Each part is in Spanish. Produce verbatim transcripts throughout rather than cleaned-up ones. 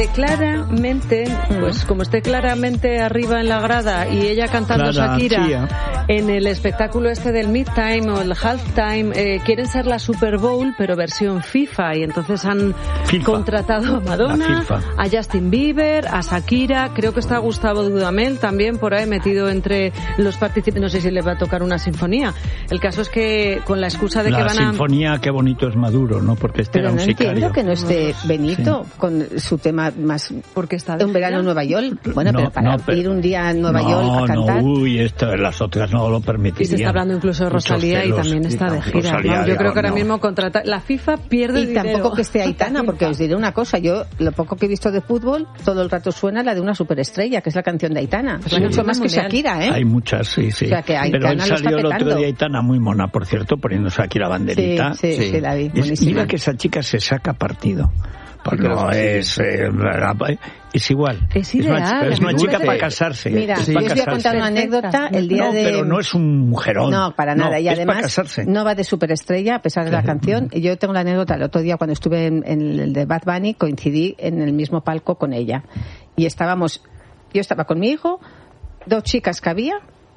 Claramente, pues como esté claramente arriba en la grada y ella cantando Clara, Shakira tía. En el espectáculo este del Midtime o el Halftime, eh, quieren ser la Super Bowl pero versión FIFA, y entonces han FIFA. contratado a Madonna, a Justin Bieber, a Shakira, creo que está Gustavo Dudamel también por ahí metido entre los participantes, no sé si le va a tocar una sinfonía. El caso es que con la excusa de la que van a... La sinfonía, qué bonito es Maduro, ¿no? Porque este pero era un no sicario. Entiendo que no esté Benito sí. con su tema más porque está de un verano en Nueva York. Bueno, no, pero para no, pero, ir un día a Nueva no, York a cantar. No, uy, esto, las otras no lo permitirían. Y se está hablando incluso de Rosalía y también está de gira. ¿no? Yo creo que ahora no. mismo contratar la FIFA pierde y dinero. Y tampoco que esté Aitana, porque os diré una cosa, yo lo poco que he visto de fútbol, todo el rato suena la de una superestrella, que es la canción de Aitana. Pues sí, mucho más que Shakira, ¿eh? Hay muchas, sí, sí. O sea, que pero él salió el otro día Aitana muy mona, por cierto, poniéndose aquí la banderita. Sí, sí, sí, sí la vi. Es, mira que esa chica se saca partido. Porque no es, eh, es igual. Es ideal. Es una, es una chica para casarse. Mira, sí. yo os voy a contar una anécdota el día no, de... pero no es un mujerón. No, para nada. No, y además no va de superestrella, a pesar de la canción. Y yo tengo la anécdota, el otro día cuando estuve en, en el de Bad Bunny, coincidí en el mismo palco con ella. Y estábamos, yo estaba con mi hijo, dos chicas que había,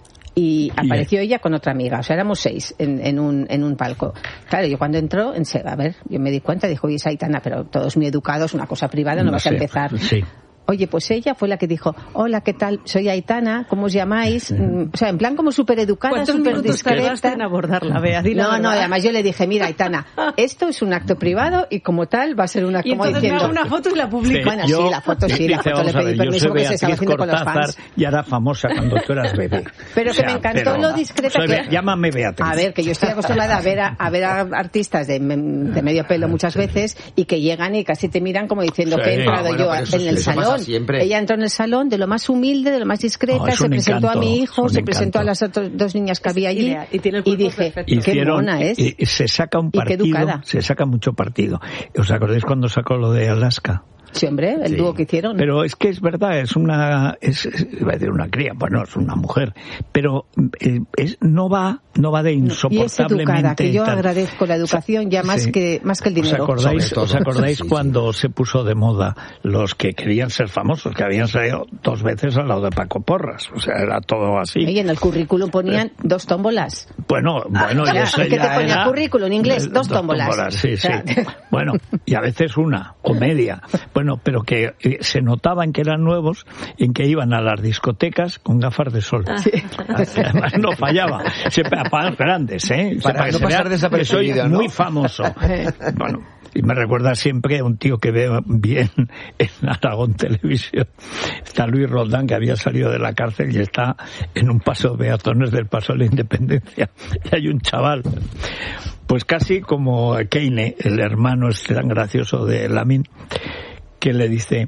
y apareció yeah. ella con otra amiga, o sea, éramos seis en, en un en un palco. Claro, yo cuando entró, en, a ver, yo me di cuenta, dijo, oye, es Aitana, pero todos muy educados, una cosa privada, no, no vas sé, a empezar. Sí. Oye, pues ella fue la que dijo, hola, ¿qué tal? Soy Aitana, ¿cómo os llamáis? Sí. O sea, en plan como súper educada, súper discreta. En abordarla, Bea, no, no, además yo le dije, mira, Aitana, esto es un acto privado y como tal va a ser una... Y como entonces diciendo, me hago una foto y la publico. Sí, bueno, yo, sí, la foto sí, la dice, foto le pedí ver, permiso porque se estaba haciendo Cortázar, con los fans. Y era famosa cuando tú eras bebé. Pero o sea, que me encantó pero, lo discreta soy, que... Llámame Beatriz. A ver, que yo estoy acostumbrada a ver a, a ver a artistas de, de medio pelo muchas veces y que llegan y casi te miran como diciendo sí. que he entrado ah, bueno, yo en el salón. Ella entró en el salón de lo más humilde, de lo más discreta, no, se presentó encanto, a mi hijo, se encanto. presentó a las otras dos niñas que había allí y, tiene el y dije, perfecto. qué mona es. Y, y se saca un partido, se saca mucho partido. ¿Os acordáis cuando sacó lo de Alaska? Sí, hombre, el sí. dúo que hicieron. Pero es que es verdad, es una, es, iba a decir una cría, bueno, es una mujer, pero eh, es, no va, no va de insoportablemente. Y es educada, que yo tal. agradezco la educación ya más sí. que más que el dinero. ¿Os acordáis, ¿os acordáis sí, cuando sí. se puso de moda los que querían ser famosos, que habían salido dos veces al lado de Paco Porras? O sea, era todo así. Y en el currículum ponían eh, dos tómbolas. Bueno, bueno, ah, y eso ¿qué ya te ponía era, el currículum en inglés? Dos, dos tómbolas. tómbolas. Sí, sí. Bueno, y a veces una, o media. Bueno, pero que eh, se notaban que eran nuevos en que iban a las discotecas con gafas de sol. Sí. Además no fallaba. Siempre a pagas grandes, ¿eh? Para no pasar desapercibido, que soy ¿no? muy famoso. Bueno, y me recuerda siempre a un tío que veo bien en Aragón Televisión. Está Luis Roldán, que había salido de la cárcel y está en un paso de peatones del Paso de la Independencia. Y hay un chaval, pues casi como Keine, el hermano este tan gracioso de Lamin, que le dice,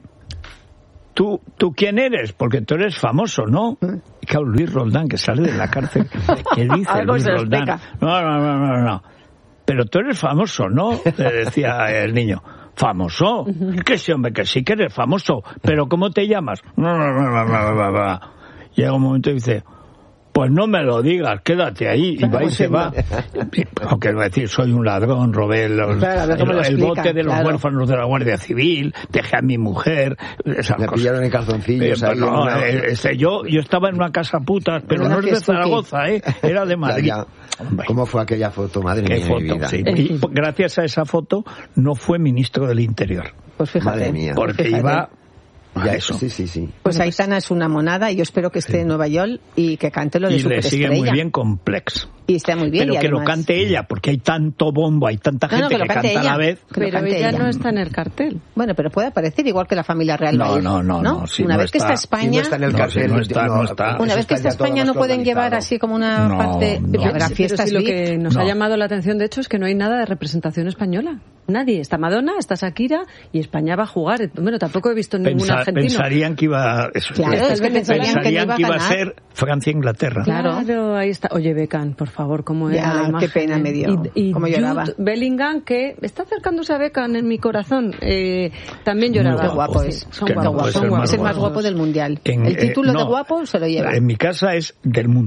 ¿Tú, ¿tú quién eres? Porque tú eres famoso, ¿no? Y claro, Luis Roldán, que sale de la cárcel, ¿qué dice Luis Roldán? No, no, no, no, no. Pero tú eres famoso, ¿no? Le decía el niño. ¿Famoso? Que sí, hombre, que sí que eres famoso. ¿Pero cómo te llamas? No, no, no, no, no, no, no. Llega un momento y dice, pues no me lo digas, quédate ahí, y va y se va. Aunque va a decir, soy un ladrón, robé los, claro, el, el bote de los claro. huérfanos de la Guardia Civil, dejé a mi mujer, esas me cosas. pillaron en calzoncillos. Eh, no, una... este, yo, yo estaba en una casa putas, pero no es de Zaragoza, ¿eh? Era de Madrid. Ya, ya. ¿Cómo fue aquella foto, madre ¿Qué mía? Foto, mi vida? Sí. Y gracias a esa foto no fue ministro del Interior. Pues fíjate. Madre mía. Porque fíjate. iba... Ya eso. Sí, sí, sí. Pues Aitana es una monada y yo espero que esté sí. en Nueva York y que cante lo de y Superestrella. Y le sigue muy bien con Plex. Y está muy bien. Pero y que además... lo cante ella, porque hay tanto bombo, hay tanta no, gente no, que, que, que canta ella, a la vez. Pero ella, ella no está en el cartel. Bueno, pero puede aparecer igual que la familia real. No, va a ir, no, no, no. no si una no vez está, que está España. Si no está en el no, cartel, si no está, no está. Una vez que está España no pueden llevar así como una no, parte. No, y habrá sí, fiestas. Pero si lo que nos no. ha llamado la atención, de hecho, es que no hay nada de representación española. Nadie. Está Madonna, está Shakira y España va a jugar. Bueno, tampoco he visto ningún Pensa, argentino. Pensarían que iba. Eso, claro, es que pensarían, pensarían que, no iba, que iba a ganar. ser Francia-Inglaterra. Claro. claro, ahí está. Oye, Beckham, por favor, ¿cómo era ya, la imagen? Qué pena me dio. Y, y cómo lloraba. Jude Bellingham, que está acercándose a Beckham en mi corazón, eh, también lloraba. Qué guapo es. Son Qué guapos. guapo. Son guapos. Es el más guapo del mundial. En, el título eh, no, de guapo se lo lleva. En mi casa es del mundo.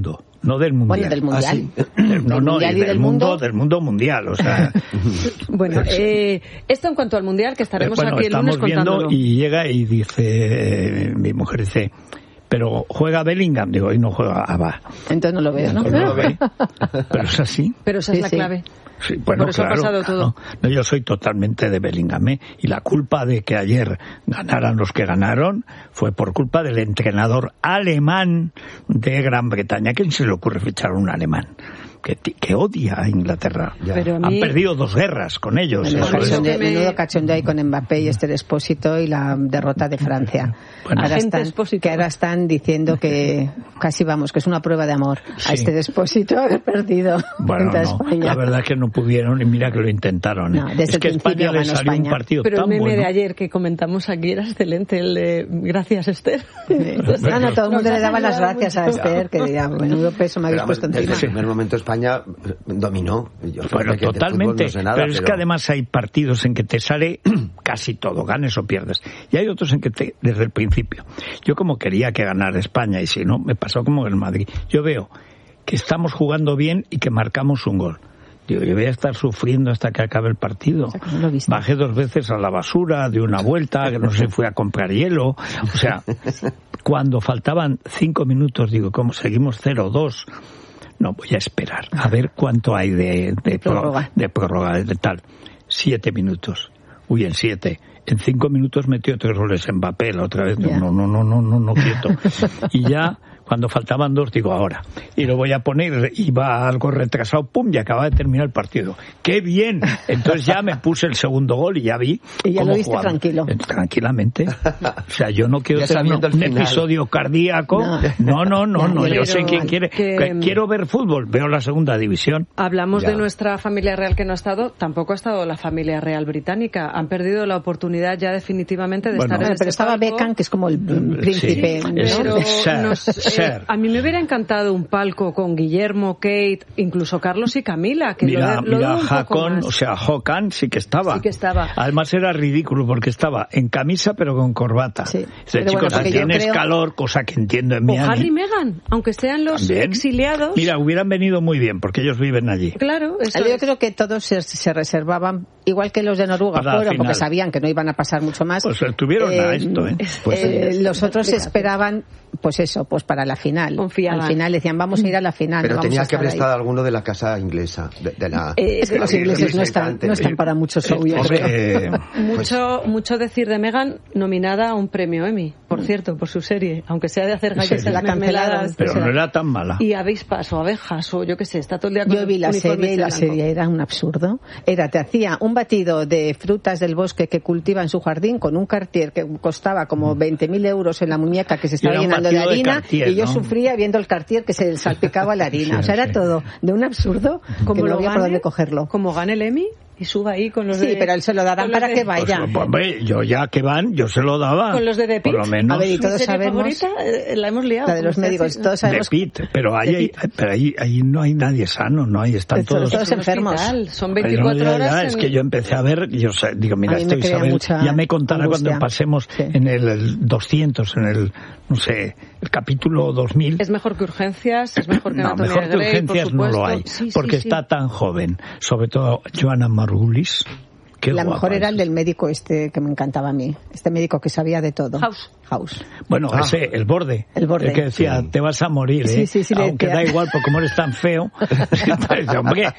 no del mundial. Bueno, del mundial. Ah, sí. No, no, mundial y del, del mundo, mundo, del mundo mundial, o sea. Bueno, eh, esto en cuanto al mundial, que estaremos bueno, aquí el lunes estamos viendo contándolo. y llega y dice, eh, mi mujer dice, pero juega Bellingham, digo, y no juega, ah, va. Entonces no lo veo, ¿no? Entonces no lo ve. Pero es así. Pero esa es Sí, la sí. clave. Sí, bueno, Por eso claro, ha pasado todo. No, no, yo soy totalmente de Bellingham, ¿eh? Y la culpa de que ayer ganaran los que ganaron fue por culpa del entrenador alemán de Gran Bretaña. ¿A quién se le ocurre fichar a un alemán? Que, que odia a Inglaterra. Pero a mí... Han perdido dos guerras con ellos. Menudo eso es. cachondeo, me- menudo cachondeo ahí con Mbappé y Esther Expósito y la derrota de Francia. Bueno. ahora Agente están, Expósito. que ahora están diciendo que casi vamos, que es una prueba de amor Sí. a Esther Expósito haber perdido Bueno, contra no, España. la verdad es que no pudieron y mira que lo intentaron. ¿eh? No, desde es el que principio España le ganó salió un España. partido Pero el tan meme bueno. de ayer que comentamos aquí era excelente, el de gracias, Esther. Ah, no, todo el mundo Nos le daba ha las ayudado gracias a mucho. Esther, que diría, menudo peso me habéis Pero, puesto desde encima. el primer momento España dominó. Yo Bueno, sé que de totalmente. fútbol no sé nada, pero es que además hay partidos en que te sale casi todo, ganes o pierdes. Y hay otros en que te, desde el principio. Yo como quería que ganara España, y si no, me pasó como en el Madrid. Yo veo que estamos jugando bien y que marcamos un gol. Digo, yo voy a estar sufriendo hasta que acabe el partido. O sea, que no lo viste. Bajé dos veces a la basura, de una vuelta, que no sé, fui a comprar hielo. O sea, cuando faltaban cinco minutos, digo, ¿cómo seguimos cero dos? No, voy a esperar a ver cuánto hay de, de, De prórroga. de prórroga, de tal. Siete minutos. Uy, en siete. En cinco minutos metió tres goles en papel otra vez. Ya. No, no, no, no, no, no, quieto. Y ya, cuando faltaban dos, digo, ahora. Y lo voy a poner, iba algo retrasado, pum, y acaba de terminar el partido. ¡Qué bien! Entonces ya me puse el segundo gol y ya vi Y ya cómo lo viste jugaban. tranquilo. Eh, Tranquilamente. O sea, yo no quiero Ya tener sabiendo un, el un final. episodio cardíaco. No, no, no, no. Ya, no ya, yo pero sé quién quiere. que- que quiero ver fútbol. Veo la segunda división. Hablamos Ya. de nuestra familia real que no ha estado, tampoco ha estado la familia real británica. Han perdido la oportunidad ya definitivamente de Bueno. estar en Bueno, este pero estaba palco. Beckham, que es como el príncipe. Sí, ¿no? es- Pero Ser, nos- ser. eh, a mí me hubiera encantado un palco con Guillermo, Kate, incluso Carlos y Camila, que Mira, lo, lo mira, dudo un poco Hakon, más. o sea, Hokan sí que estaba. Sí que estaba. Además era ridículo porque estaba en camisa pero con corbata. Sí. Dice, Pero chicos, bueno, si porque yo tienes creo- calor, cosa que entiendo en O Miami. Harry y Meghan, aunque sean los también. exiliados. Mira, hubieran venido muy bien porque ellos viven allí. Claro, eso Yo es. creo que todos se, se reservaban, igual que los de Noruega Para la fueron, porque final. sabían que no iban a pasar mucho más. Pues eh, tuvieron a esto, ¿eh? Pues, eh, Eh, los otros esperaban, pues eso, pues para la final. Confiaban. Al final decían, vamos a ir a la final. Pero no vamos tenía a que estar haber ahí. estado alguno de la casa inglesa. De, de la, Eh, Es que los Sí, ingleses no están, representante. no están para mucho show, yo Hombre, creo. eh, Mucho, mucho decir de Meghan, nominada a un premio Emmy, por cierto, por su serie, aunque sea de hacer galletas Sí, la mermeladas pero no era tan mala. y avispas o abejas o yo qué sé, está todo el día con Yo vi la uniformes serie y de la blanco. serie era un absurdo. Era, te hacía un batido de frutas del bosque que cultiva en su jardín con un Cartier que costaba como veinte mil euros en la muñeca que se estaba era un llenando de batido de harina Cartier, y yo ¿no? sufría viendo el Cartier que se salpicaba la harina. Sí, o sea, era sí. todo de un absurdo que no había por dónde cogerlo. Como gane el Emmy y suba ahí con los Sí, de... pero él se lo darán con los para de- que vaya. Pues, hombre, yo ya que van, yo se lo daba. Con los de The Por lo Pitt. menos. A ver, y todos Mi serie sabemos- favorita, eh, la hemos liado. La de los como médicos, usted- todos de sabemos. Pitt, pero ahí, de hay, Pitt. pero ahí, ahí no hay nadie sano, no hay, están Todos- todos. todos Es un enfermos. hospital, son Pero veinticuatro ya, ya, horas. es en- que yo empecé a ver, yo sé, digo, mira, A mí me esto crea Isabel, mucha ya me contará angustia. cuando pasemos Sí. en el, el doscientos, en el, no sé, el capítulo dos mil. Es mejor que urgencias, es mejor que No, Anatomía mejor de que Grey, por urgencias no lo supuesto. hay, Sí, sí, porque sí. está tan joven, sobre todo Joanna Margulis. Qué La guapa mejor era es. el del médico este que me encantaba a mí. Este médico que sabía de todo. House. House. Bueno, Ah. ese, el borde. El borde. que decía, Sí. te vas a morir, ¿eh? Sí, sí, sí, le Aunque decía. da igual, porque como eres tan feo. Entonces, hombre.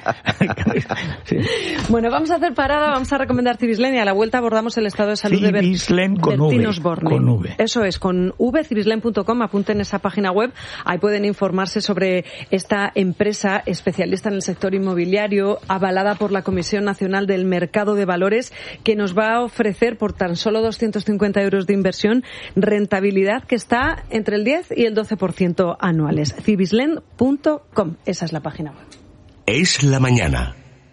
Sí. Bueno, vamos a hacer parada, vamos a recomendar Cibislen y a la vuelta abordamos el estado de salud de Ber- Cibislen con Bertín V, Osborne. con V. Eso es, con v, cibislen punto com, apunten esa página web, ahí pueden informarse sobre esta empresa especialista en el sector inmobiliario, avalada por la Comisión Nacional del Mercado de Valores, que nos va a ofrecer por tan solo doscientos cincuenta euros de inversión rentabilidad que está entre el diez y el doce por ciento anuales. cibislen punto com, esa es la página web. Es la mañana.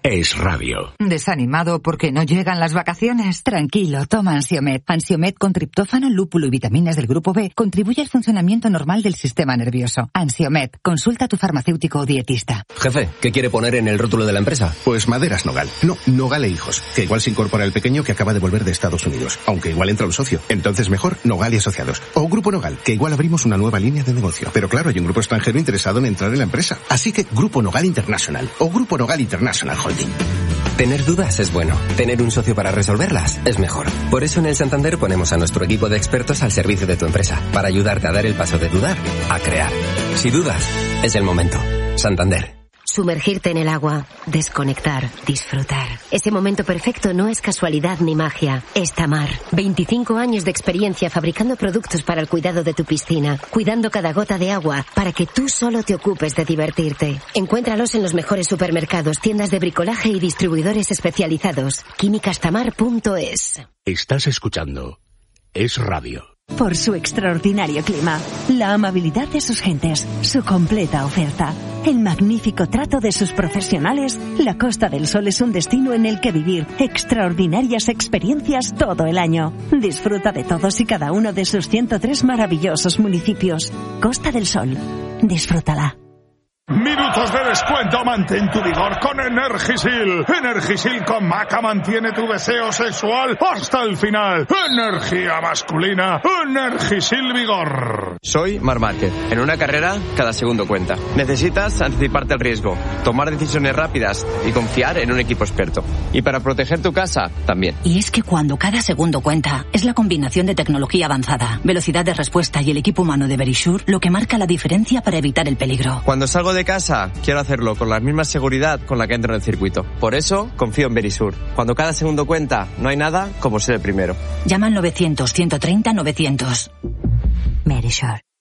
Es Radio. ¿Desanimado porque no llegan las vacaciones? Tranquilo, toma Ansiomed. Ansiomed con triptófano, lúpulo y vitaminas del grupo B contribuye al funcionamiento normal del sistema nervioso. Ansiomed, consulta a tu farmacéutico o dietista. Jefe, ¿qué quiere poner en el rótulo de la empresa? Pues Maderas Nogal. No, Nogal e Hijos. Que igual se incorpora el pequeño que acaba de volver de Estados Unidos. Aunque igual entra un socio. Entonces mejor Nogal y Asociados. O Grupo Nogal, que igual abrimos una nueva línea de negocio. Pero claro, hay un grupo extranjero interesado en entrar en la empresa. Así que Grupo Nogal International. O Grupo Nogal International Holding. Tener dudas es bueno. Tener un socio para resolverlas es mejor. Por eso en el Santander ponemos a nuestro equipo de expertos al servicio de tu empresa, para ayudarte a dar el paso de dudar a crear. Si dudas, es el momento. Santander. Sumergirte en el agua, desconectar, disfrutar. Ese momento perfecto no es casualidad ni magia, es Tamar. veinticinco años de experiencia fabricando productos para el cuidado de tu piscina, cuidando cada gota de agua para que tú solo te ocupes de divertirte. Encuéntralos en los mejores supermercados, tiendas de bricolaje y distribuidores especializados. químicas tamar punto es. Estás escuchando Es Radio. Por su extraordinario clima, la amabilidad de sus gentes, su completa oferta, el magnífico trato de sus profesionales, la Costa del Sol es un destino en el que vivir extraordinarias experiencias todo el año. Disfruta de todos y cada uno de sus ciento tres maravillosos municipios. Costa del Sol, disfrútala. Minutos de descuento, mantén tu vigor con Energisil. Energisil con maca mantiene tu deseo sexual hasta el final. Energía masculina, Energisil Vigor. Soy Marc Márquez. En una carrera, cada segundo cuenta. Necesitas anticiparte al riesgo, tomar decisiones rápidas y confiar en un equipo experto. Y para proteger tu casa, también. Y es que cuando cada segundo cuenta, es la combinación de tecnología avanzada, velocidad de respuesta y el equipo humano de Verisure lo que marca la diferencia para evitar el peligro. Cuando salgo de casa, quiero hacerlo con la misma seguridad con la que entro en el circuito. Por eso, confío en Verisure. Cuando cada segundo cuenta, no hay nada como ser el primero. Llama al novecientos, ciento treinta, novecientos. Verisure.